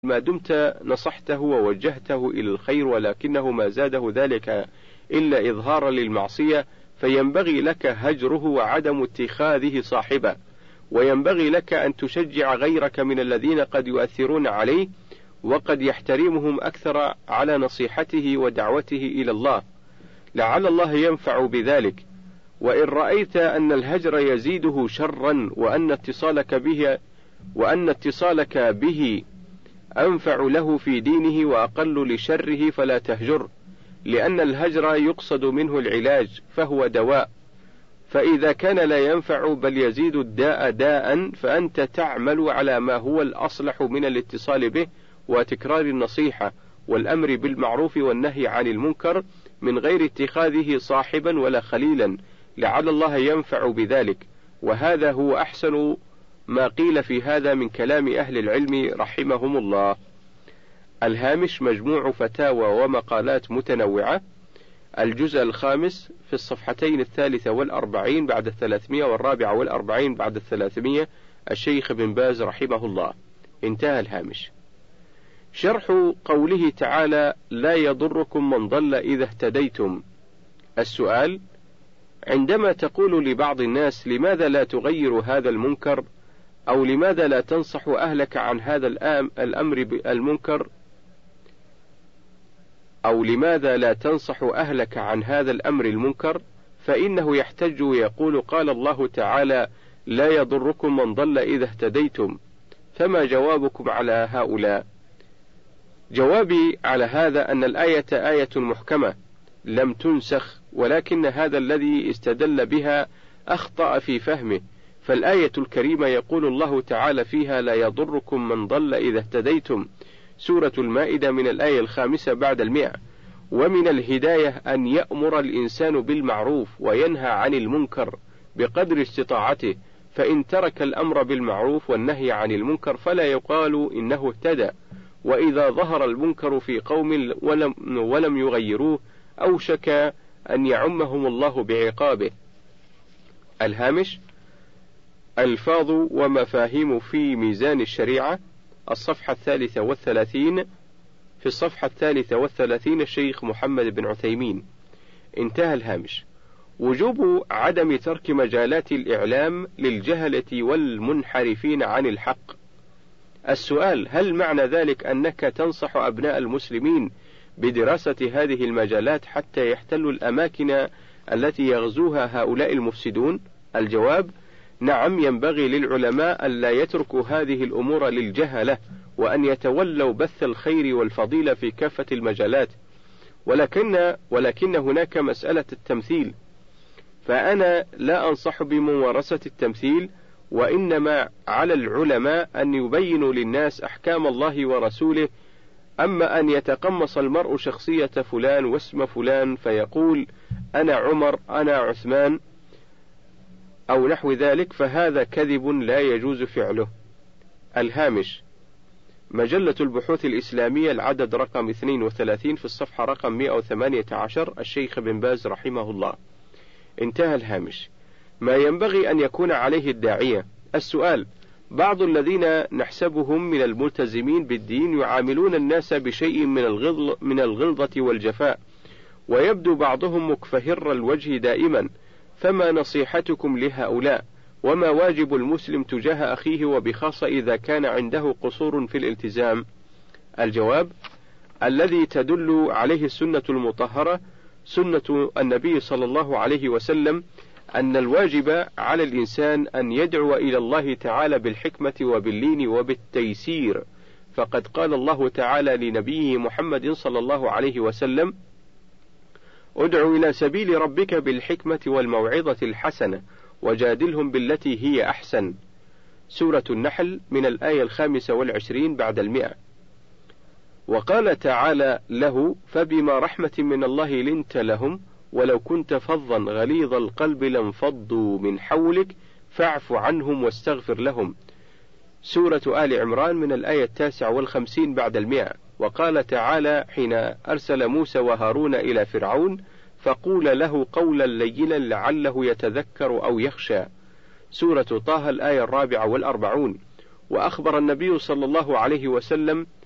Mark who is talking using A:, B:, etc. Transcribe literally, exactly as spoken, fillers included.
A: ما دمت نصحته ووجهته إلى الخير، ولكنه ما زاده ذلك إلا إظهارا للمعصية، فينبغي لك هجره وعدم اتخاذه صاحبا، وينبغي لك أن تشجع غيرك من الذين قد يؤثرون عليه وقد يحترمهم أكثر على نصيحته ودعوته إلى الله، لعل الله ينفع بذلك. وإن رأيت أن الهجر يزيده شرا وأن اتصالك به وأن اتصالك به أنفع له في دينه وأقل لشره فلا تهجر، لأن الهجر يقصد منه العلاج فهو دواء، فإذا كان لا ينفع بل يزيد الداء داء فأنت تعمل على ما هو الأصلح من الاتصال به وتكرار النصيحة والأمر بالمعروف والنهي عن المنكر من غير اتخاذه صاحبا ولا خليلا، لعل الله ينفع بذلك. وهذا هو أحسن ما قيل في هذا من كلام أهل العلم رحمهم الله. الهامش مجموع فتاوى ومقالات متنوعة، الجزء الخامس في الصفحتين الثالثة والأربعين بعد الثلاثمية والرابعة والأربعين بعد الثلاثمية، الشيخ بن باز رحمه الله. انتهى الهامش. شرح قوله تعالى: لا يضركم من ضل إذا اهتديتم. السؤال: عندما تقول لبعض الناس لماذا لا تغير هذا المنكر، أو لماذا لا تنصح أهلك عن هذا الأمر بالمنكر، أو لماذا لا تنصح أهلك عن هذا الأمر المنكر، فإنه يحتج ويقول: قال الله تعالى: لا يضركم من ضل إذا اهتديتم. فما جوابكم على هؤلاء؟ جوابي على هذا أن الآية آية محكمة لم تنسخ، ولكن هذا الذي استدل بها أخطأ في فهمه. فالآية الكريمة يقول الله تعالى فيها: لا يضركم من ضل إذا اهتديتم، سورة المائدة من الآية الخامسة بعد المئة. ومن الهداية أن يأمر الإنسان بالمعروف وينهى عن المنكر بقدر استطاعته، فإن ترك الأمر بالمعروف والنهي عن المنكر فلا يقال إنه اهتدى. وإذا ظهر المنكر في قوم ولم, ولم يغيروه أوشك أن يعمهم الله بعقابه. الهامش ألفاظ ومفاهيم في ميزان الشريعة، الصفحة الثالثة والثلاثين، في الصفحة الثالثة والثلاثين الشيخ محمد بن عثيمين. انتهى الهامش. وجوب عدم ترك مجالات الإعلام للجهلة والمنحرفين عن الحق. السؤال: هل معنى ذلك أنك تنصح أبناء المسلمين بدراسة هذه المجالات حتى يحتلوا الأماكن التي يغزوها هؤلاء المفسدون؟ الجواب: نعم، ينبغي للعلماء أن لا يتركوا هذه الأمور للجهلة، وأن يتولوا بث الخير والفضيلة في كافة المجالات. ولكن, ولكن هناك مسألة التمثيل، فأنا لا أنصح بممارسة التمثيل، وإنما على العلماء أن يبينوا للناس أحكام الله ورسوله. أما أن يتقمص المرء شخصية فلان واسم فلان فيقول: أنا عمر، أنا عثمان، أو نحو ذلك، فهذا كذب لا يجوز فعله. الهامش مجلة البحوث الإسلامية، العدد رقم اثنين وثلاثين، في الصفحة رقم مئة وثمانية عشر، الشيخ بن باز رحمه الله. انتهى الهامش. ما ينبغي أن يكون عليه الداعية. السؤال: بعض الذين نحسبهم من الملتزمين بالدين يعاملون الناس بشيء من الغلظ من الغلظة والجفاء، ويبدو بعضهم مكفهر الوجه دائما، فما نصيحتكم لهؤلاء؟ وما واجب المسلم تجاه أخيه، وبخاصة إذا كان عنده قصور في الالتزام؟ الجواب: الذي تدل عليه السنة المطهرة، سنة النبي صلى الله عليه وسلم، أن الواجب على الإنسان أن يدعو إلى الله تعالى بالحكمة وباللين وبالتيسير، فقد قال الله تعالى لنبيه محمد صلى الله عليه وسلم: ادع إلى سبيل ربك بالحكمة والموعظة الحسنة وجادلهم بالتي هي أحسن، سورة النحل من الآية الخامسة والعشرين بعد المئة. وقال تعالى له: فبما رحمة من الله لنت لهم ولو كنت فظا غليظ القلب لانفضوا من حولك فاعف عنهم واستغفر لهم، سورة آل عمران من الآية التاسعة والخمسين بعد المئة. وقال تعالى حين أرسل موسى وهارون إلى فرعون: فقول له قولا لينا لعله يتذكر أو يخشى، سورة طه الآية الرابعة والأربعون. وأخبر النبي صلى الله عليه وسلم